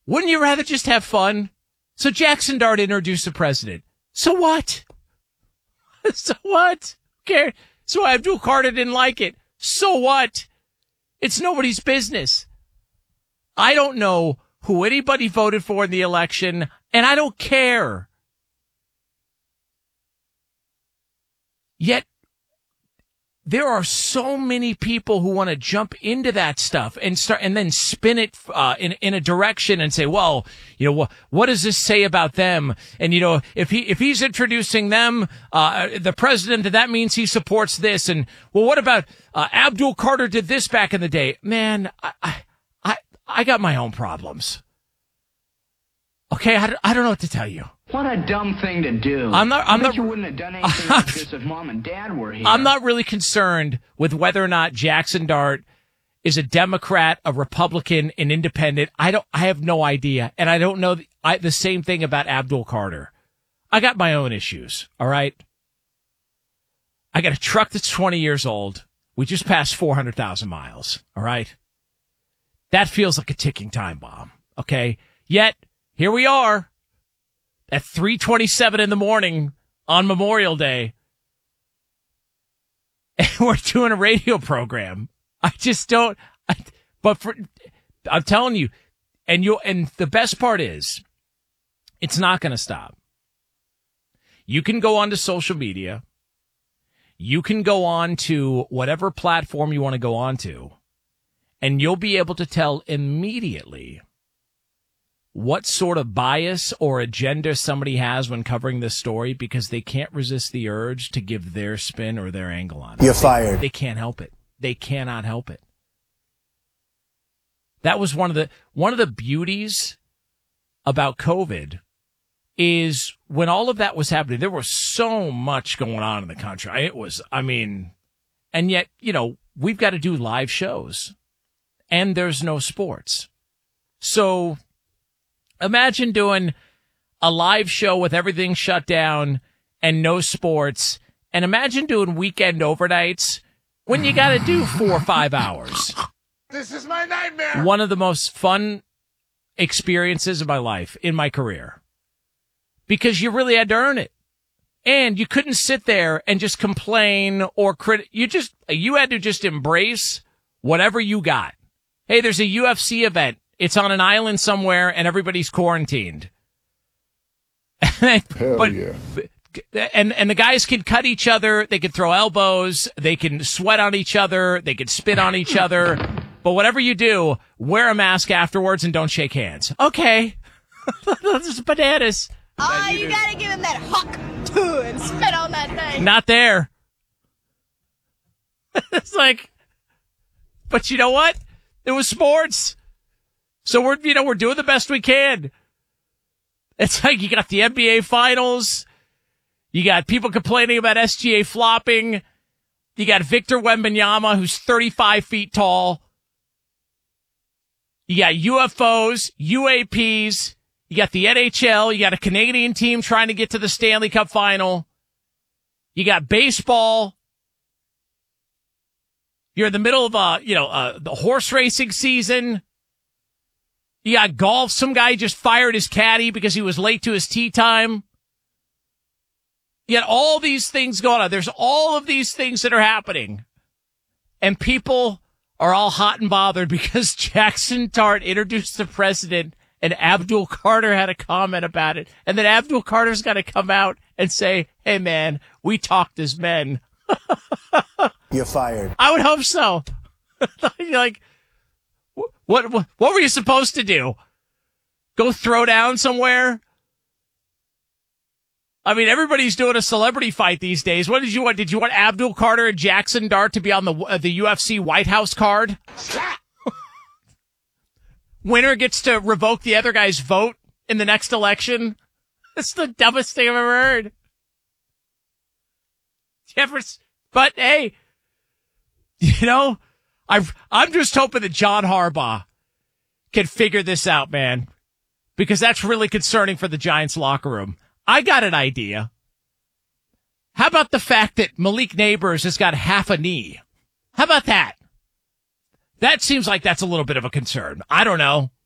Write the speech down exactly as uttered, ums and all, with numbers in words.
Wouldn't you rather just have fun? So Jackson Dart introduced the president. So what? So what? Okay. So Abdul Carter didn't like it. So what? It's nobody's business. I don't know who anybody voted for in the election, and I don't care. Yet, there are so many people who want to jump into that stuff and start and then spin it uh, in in a direction and say, well, you know, what what does this say about them? And you know, if he if he's introducing them, uh, the president, that means he supports this. And well, what about uh, Abdul Carter did this back in the day? Man, I I I got my own problems. Okay, I, I don't know what to tell you. What a dumb thing to do. I'm not. I'm I bet not. you wouldn't have done anything like this if Mom and Dad were here. I'm not really concerned with whether or not Jackson Dart is a Democrat, a Republican, an independent. I don't. I have no idea, and I don't know the, I, the same thing about Abdul Carter. I got my own issues. All right. I got a truck that's twenty years old. We just passed four hundred thousand miles. All right. That feels like a ticking time bomb. Okay. Yet here we are. At three twenty-seven in the morning on Memorial Day, and we're doing a radio program. I just don't. I, but for, I'm telling you, and you and the best part is, it's not going to stop. You can go onto social media. You can go on to whatever platform you want to go on to, and you'll be able to tell immediately what sort of bias or agenda somebody has when covering this story, because they can't resist the urge to give their spin or their angle on it. You're they, fired. They can't help it. They cannot help it. That was one of the one of the beauties about COVID is when all of that was happening, there was so much going on in the country. It was, I mean, and yet, you know, we've got to do live shows and there's no sports. So imagine doing a live show with everything shut down and no sports. And imagine doing weekend overnights when you got to do four or five hours. This is my nightmare. One of the most fun experiences of my life, in my career. Because you really had to earn it. And you couldn't sit there and just complain or crit. You just, you had to just embrace whatever you got. Hey, there's a U F C event. It's on an island somewhere, and everybody's quarantined. Hell but, yeah. And, and the guys can cut each other. They can throw elbows. They can sweat on each other. They can spit on each other. But whatever you do, wear a mask afterwards and don't shake hands. Okay. This is bananas. Oh, you gotta give him that huck, too, and spit on that thing. Not there. It's like, but you know what? It was sports. So we're, you know, we're doing the best we can. It's like you got the N B A finals. You got people complaining about S G A flopping. You got Victor Wembanyama, who's thirty-five feet tall. You got U F Os, U A Ps. You got the N H L. You got a Canadian team trying to get to the Stanley Cup final. You got baseball. You're in the middle of uh, you know, uh, the horse racing season. You got golf. Some guy just fired his caddy because he was late to his tee time. Yet all these things going on. There's all of these things that are happening. And people are all hot and bothered because Jackson Dart introduced the president and Abdul Carter had a comment about it. And then Abdul Carter's got to come out and say, hey, man, we talked as men. You're fired. I would hope so. You're like, what, what, what were you supposed to do? Go throw down somewhere? I mean, everybody's doing a celebrity fight these days. What did you want? Did you want Abdul Carter and Jackson Dart to be on the uh, the U F C White House card? Winner gets to revoke the other guy's vote in the next election? That's the dumbest thing I've ever heard. Jeffers, but hey, you know, I've, I'm just hoping that John Harbaugh can figure this out, man, because that's really concerning for the Giants locker room. I got an idea. How about the fact that Malik Neighbors has got half a knee? How about that? That seems like that's a little bit of a concern. I don't know.